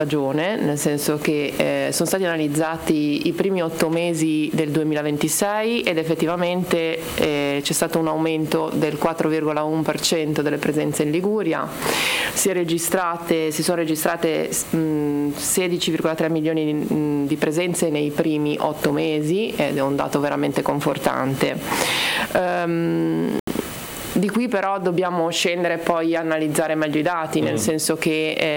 ragione, nel senso che sono stati analizzati i primi 8 mesi del 2026 ed effettivamente c'è stato un aumento del 4,1% delle presenze in Liguria, si sono registrate 16,3 milioni di presenze nei primi 8 mesi ed è un dato veramente confortante. Di qui però dobbiamo scendere poi a analizzare meglio i dati, nel senso che